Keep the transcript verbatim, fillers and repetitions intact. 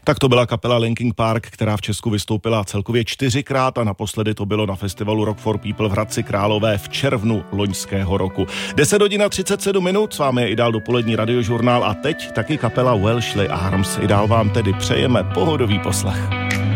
Tak to byla kapela Linkin Park, která v Česku vystoupila celkově čtyřikrát a naposledy to bylo na festivalu Rock for People v Hradci Králové v červnu loňského roku. deset hodin a třicet sedm minut, s vámi je i dál dopolední radiožurnál a teď taky kapela Welshly Arms. I dál vám tedy přejeme pohodový poslech.